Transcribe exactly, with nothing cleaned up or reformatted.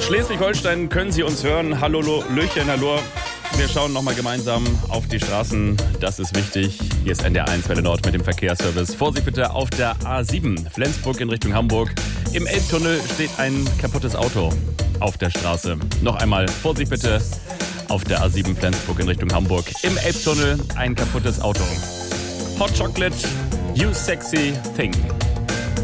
Schleswig-Holstein können Sie uns hören. Hallo, Löchen, hallo. Wir schauen nochmal gemeinsam auf die Straßen. Das ist wichtig. Hier ist N D R eins Welle Nord mit dem Verkehrsservice. Vorsicht bitte auf der A sieben, Flensburg in Richtung Hamburg. Im Elbtunnel steht ein kaputtes Auto auf der Straße. Noch einmal Vorsicht bitte auf der A sieben, Flensburg in Richtung Hamburg. Im Elbtunnel ein kaputtes Auto. Hot Chocolate, You Sexy Thing.